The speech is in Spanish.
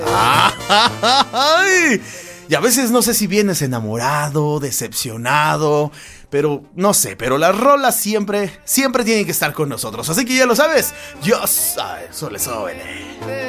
Ay, y a veces no sé si vienes enamorado, decepcionado, pero no sé, pero las rolas siempre tienen que estar con nosotros. Así que ya lo sabes, yo soy Sole Sobele.